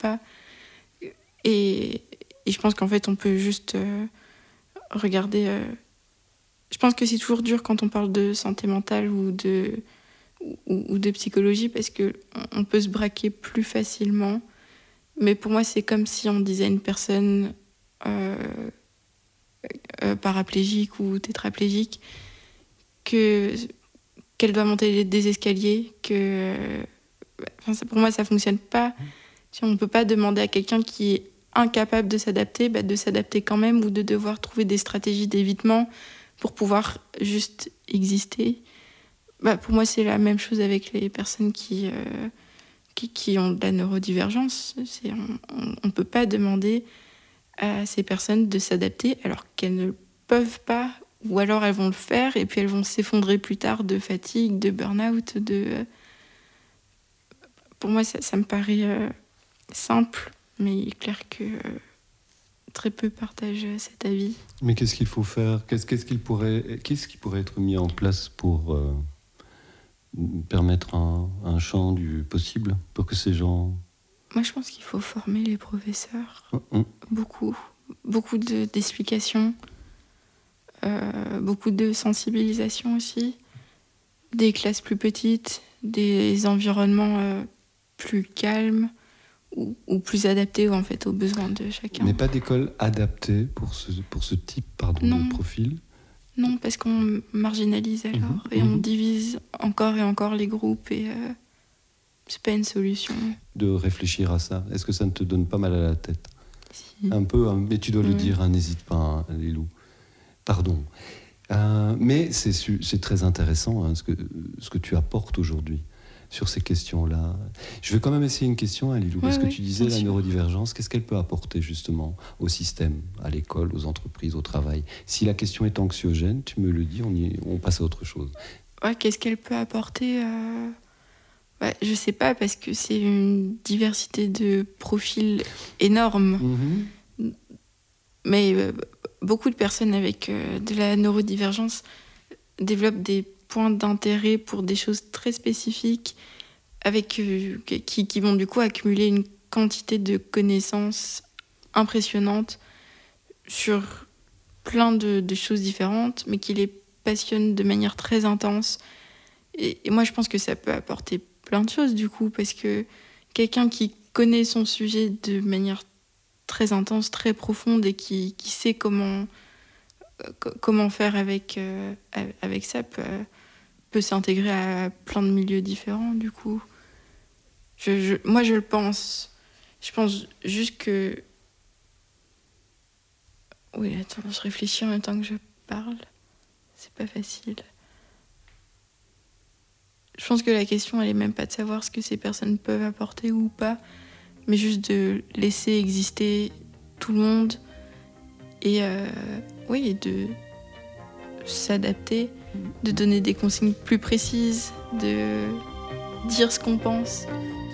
pas. Et je pense qu'en fait, on peut juste regarder... Je pense que c'est toujours dur quand on parle de santé mentale ou de psychologie, parce qu'on peut se braquer plus facilement. Mais pour moi, c'est comme si on disait à une personne paraplégique ou tétraplégique qu'elle doit monter des escaliers, pour moi, ça ne fonctionne pas. On ne peut pas demander à quelqu'un qui est incapable de s'adapter quand même, ou de devoir trouver des stratégies d'évitement pour pouvoir juste exister. Pour moi, c'est la même chose avec les personnes qui ont de la neurodivergence. On ne peut pas demander à ces personnes de s'adapter alors qu'elles ne peuvent pas, ou alors elles vont le faire et puis elles vont s'effondrer plus tard de fatigue, de burn-out. Pour moi, ça me paraît simple, mais il est clair que très peu partagent cet avis. Mais qu'est-ce qu'il faut faire ? Qu'est-ce qui pourrait être mis en place pour permettre un champ du possible pour que ces gens... Moi, je pense qu'il faut former les professeurs. Beaucoup d'explications, beaucoup de sensibilisation aussi, des classes plus petites, des environnements plus calmes ou plus adaptés en fait aux besoins de chacun. Mais pas d'école adaptée pour ce type de profil ? Non, parce qu'on marginalise alors et on divise encore et encore les groupes et c'est pas une solution. De réfléchir à ça, est-ce que ça ne te donne pas mal à la tête ? Si. Un peu, mais tu dois le dire, n'hésite pas, Lilou. Pardon. Mais c'est très intéressant ce que tu apportes aujourd'hui sur ces questions-là. Je vais quand même essayer une question, Lilou, parce que tu disais la neurodivergence, qu'est-ce qu'elle peut apporter justement au système, à l'école, aux entreprises, au travail ? Si la question est anxiogène, tu me le dis, on passe à autre chose. Ouais, qu'est-ce qu'elle peut apporter je sais pas, parce que c'est une diversité de profils énorme. Mais beaucoup de personnes avec de la neurodivergence développent des points d'intérêt pour des choses très spécifiques, qui vont du coup accumuler une quantité de connaissances impressionnantes sur plein de choses différentes, mais qui les passionnent de manière très intense. Et moi, je pense que ça peut apporter plein de choses, du coup, parce que quelqu'un qui connaît son sujet de manière très intense, très profonde, et qui sait comment faire avec ça, peut s'intégrer à plein de milieux différents, du coup. Moi, je le pense. Je pense juste que... Oui, attends, je réfléchis en même temps que je parle. C'est pas facile. Je pense que la question, elle est même pas de savoir ce que ces personnes peuvent apporter ou pas, mais juste de laisser exister tout le monde et de s'adapter, de donner des consignes plus précises, de dire ce qu'on pense.